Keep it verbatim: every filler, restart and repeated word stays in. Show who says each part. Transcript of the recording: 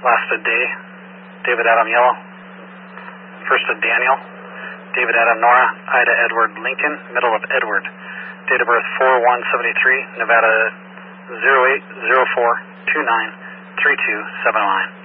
Speaker 1: Last of Day, David Adam Yellow. First of Daniel, David Adam Nora, Ida Edward Lincoln, middle of Edward. Date of birth four one seventy-three, Nevada zero eight zero four two nine three two seven nine.